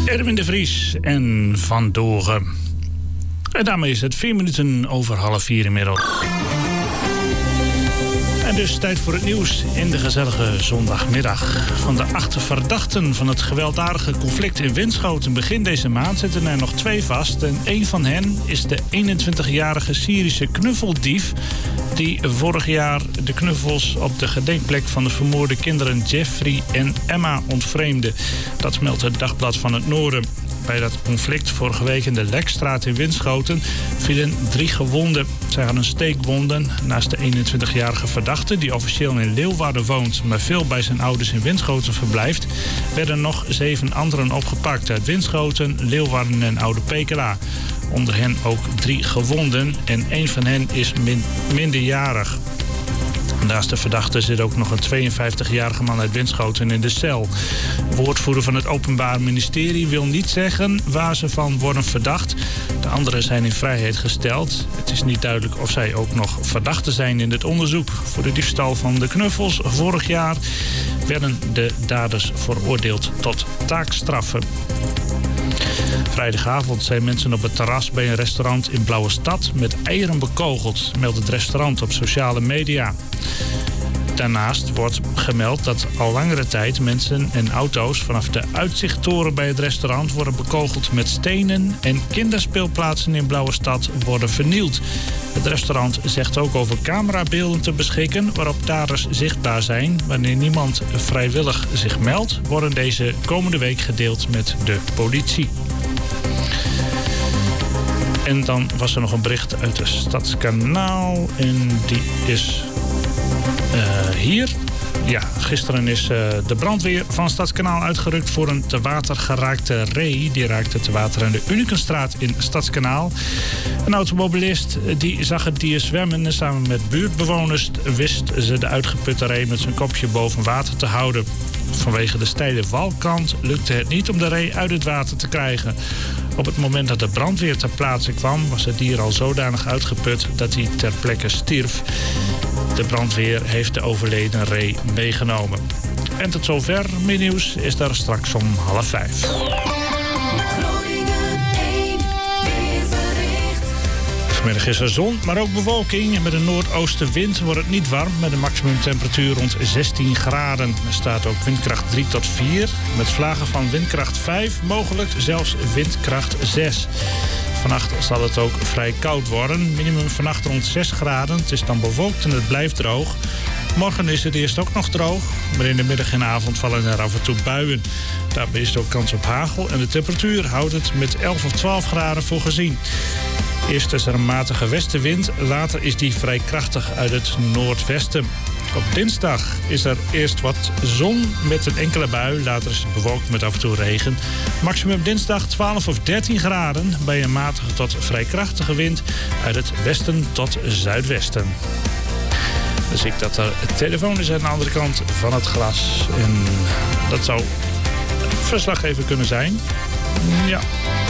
Erwin de Vries en Van Dogen. En daarmee is het 4 minuten over 3:30 inmiddels. En dus tijd voor het nieuws in de gezellige zondagmiddag. Van de 8 verdachten van het gewelddadige conflict in Winschoten begin deze maand zitten er nog 2 vast. En 1 van hen is de 21-jarige Syrische knuffeldief die vorig jaar de knuffels op de gedenkplek van de vermoorde kinderen Jeffrey en Emma ontvreemde. Dat meldt het Dagblad van het Noorden. Bij dat conflict vorige week in de Lekstraat in Winschoten vielen 3 gewonden. Zij hadden steekwonden. Naast de 21-jarige verdachte, die officieel in Leeuwarden woont, maar veel bij zijn ouders in Winschoten verblijft, werden nog 7 anderen opgepakt uit Winschoten, Leeuwarden en Oude Pekela. Onder hen ook 3 gewonden en 1 van hen is minderjarig. Naast de verdachte zit ook nog een 52-jarige man uit Winschoten in de cel. Woordvoerder van het Openbaar Ministerie wil niet zeggen waar ze van worden verdacht. De anderen zijn in vrijheid gesteld. Het is niet duidelijk of zij ook nog verdachten zijn in het onderzoek. Voor de diefstal van de knuffels vorig jaar werden de daders veroordeeld tot taakstraffen. Vrijdagavond zijn mensen op het terras bij een restaurant in Blauwestad met eieren bekogeld, meldt het restaurant op sociale media. Daarnaast wordt gemeld dat al langere tijd mensen en auto's vanaf de uitzichttoren bij het restaurant worden bekogeld met stenen en kinderspeelplaatsen in Blauwestad worden vernield. Het restaurant zegt ook over camerabeelden te beschikken waarop daders zichtbaar zijn. Wanneer niemand vrijwillig zich meldt, worden deze komende week gedeeld met de politie. En dan was er nog een bericht uit de Stadskanaal en die is hier. Ja, gisteren is de brandweer van Stadskanaal uitgerukt voor een te water geraakte ree. Die raakte te water aan de Unikenstraat in Stadskanaal. Een automobilist die zag het dier zwemmen en samen met buurtbewoners wist ze de uitgeputte ree met zijn kopje boven water te houden. Vanwege de steile walkant lukte het niet om de ree uit het water te krijgen. Op het moment dat de brandweer ter plaatse kwam, was het dier al zodanig uitgeput dat hij ter plekke stierf. De brandweer heeft de overleden ree meegenomen. En tot zover. Meer nieuws is daar straks om 4:30. Vanmiddag is er zon, maar ook bewolking. Met een noordoostenwind wordt het niet warm met een maximumtemperatuur rond 16 graden. Er staat ook windkracht 3 tot 4. Met vlagen van windkracht 5, mogelijk zelfs windkracht 6. Vannacht zal het ook vrij koud worden. Minimum vannacht rond 6 graden. Het is dan bewolkt en het blijft droog. Morgen is het eerst ook nog droog, maar in de middag en avond vallen er af en toe buien. Daarbij is er ook kans op hagel en de temperatuur houdt het met 11 of 12 graden voor gezien. Eerst is er een matige westenwind, later is die vrij krachtig uit het noordwesten. Op dinsdag is er eerst wat zon met een enkele bui, later is het bewolkt met af en toe regen. Maximum dinsdag 12 of 13 graden bij een matige tot vrij krachtige wind uit het westen tot zuidwesten. Dan zie ik dat er een telefoon is aan de andere kant van het glas. En dat zou verslaggever kunnen zijn. Ja.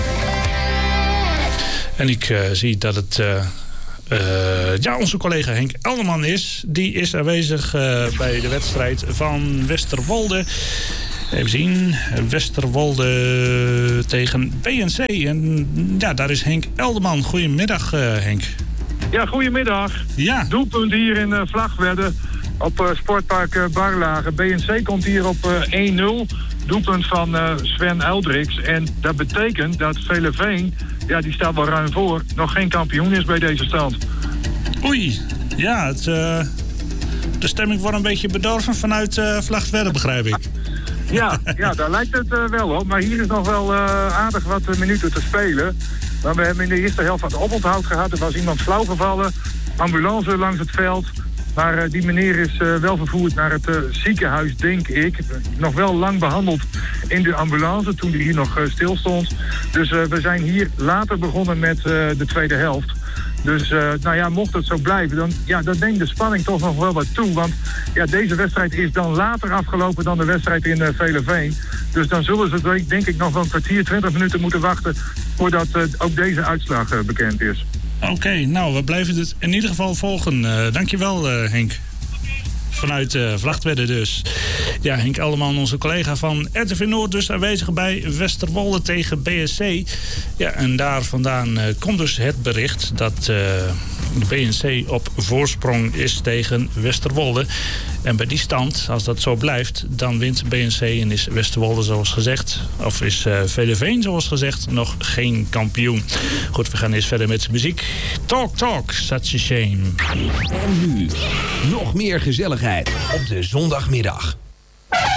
En ik zie dat het onze collega Henk Elderman is. Die is aanwezig bij de wedstrijd van Westerwolde. Even zien. Westerwolde tegen BNC. En ja, daar is Henk Elderman. Goedemiddag, Henk. Ja, goedemiddag. Ja. Doelpunt hier in Vlagtwedde op Sportpark Barlage. BNC komt hier op 1-0. Doelpunt van Sven Eldriks. En dat betekent dat Veleveen, ja, die staat wel ruim voor, nog geen kampioen is bij deze stand. Oei. Ja, de stemming wordt een beetje bedorven vanuit Vlagtwedde, begrijp ik. Ja, daar lijkt het wel op. Maar hier is nog wel aardig wat minuten te spelen. Maar we hebben in de eerste helft wat oponthoud gehad. Er was iemand flauw gevallen. Ambulance langs het veld. Maar die meneer is wel vervoerd naar het ziekenhuis, denk ik. Nog wel lang behandeld in de ambulance toen die hier nog stil stond. Dus we zijn hier later begonnen met de tweede helft. Dus mocht het zo blijven, dan neemt de spanning toch nog wel wat toe. Want ja, deze wedstrijd is dan later afgelopen dan de wedstrijd in Veleveen. Dus dan zullen ze denk ik nog wel een kwartier, 20 minuten moeten wachten voordat ook deze uitslag bekend is. Oké, nou, we blijven het in ieder geval volgen. Dankjewel, Henk. vanuit Vlagtwedde dus. Ja, Henk Elleman, onze collega van RTV Noord, dus aanwezig bij Westerwolde tegen BSC. Ja, en daar vandaan komt dus het bericht dat de BNC op voorsprong is tegen Westerwolde. En bij die stand, als dat zo blijft, dan wint BNC en is Westerwolde zoals gezegd, of is Veleveen zoals gezegd, nog geen kampioen. Goed, we gaan eerst verder met muziek. Talk, talk, such a shame. En nu, nog meer gezelligheid op de zondagmiddag.